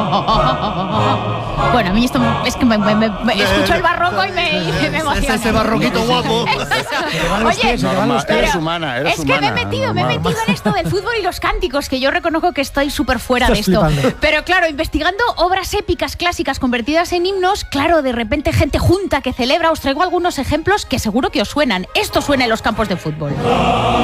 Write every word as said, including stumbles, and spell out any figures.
Bueno, a mí esto me, es que me, me, me, me escucho el barroco y me, y me emociona. Ese barroquito guapo. Oye, Normal, pero eres humana, eres es que humana, me he metido, normal. me he metido en esto del fútbol y los cánticos, que yo reconozco que estoy súper fuera Estás de esto. flipando. Pero claro, investigando obras épicas clásicas convertidas en himnos, claro, de repente gente junta que celebra. Os traigo algunos ejemplos que seguro que os suenan. Esto suena en los campos de fútbol.